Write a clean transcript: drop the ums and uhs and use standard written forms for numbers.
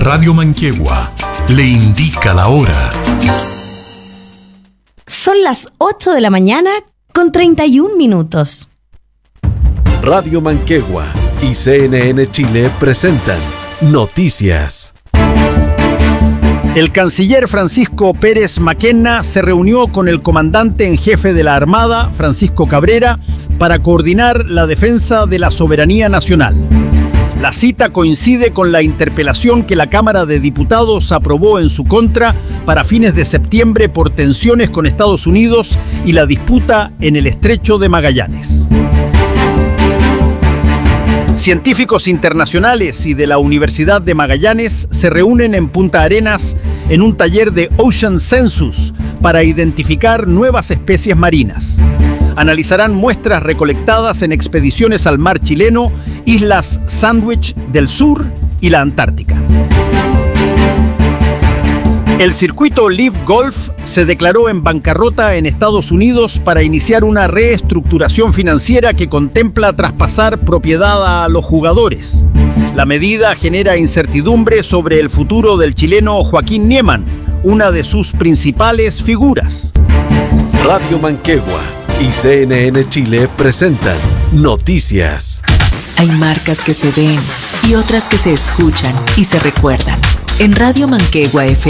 Radio Manquehue le indica la hora. Son las 8 de la mañana con 31 minutos. Radio Manquehue y CNN Chile presentan Noticias. El canciller Francisco Pérez Mackenna se reunió con el comandante en jefe de la Armada, Francisco Cabrera, para coordinar la defensa de la soberanía nacional. La cita coincide con la interpelación que la Cámara de Diputados aprobó en su contra para fines de septiembre por tensiones con Estados Unidos y la disputa en el Estrecho de Magallanes. Científicos internacionales y de la Universidad de Magallanes se reúnen en Punta Arenas en un taller de Ocean Census para identificar nuevas especies marinas. Analizarán muestras recolectadas en expediciones al mar chileno, Islas Sandwich del Sur y la Antártica. El circuito Live Golf se declaró en bancarrota en Estados Unidos para iniciar una reestructuración financiera que contempla traspasar propiedad a los jugadores. La medida genera incertidumbre sobre el futuro del chileno Joaquín Niemann, una de sus principales figuras. Radio Manquehue y CNN Chile presentan Noticias. Hay marcas que se ven y otras que se escuchan y se recuerdan. En Radio Manquehue FM